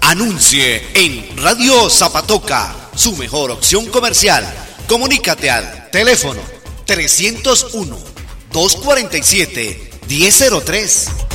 Anuncie en Radio Zapatoca, su mejor opción comercial. Comunícate al teléfono 301-247-1003.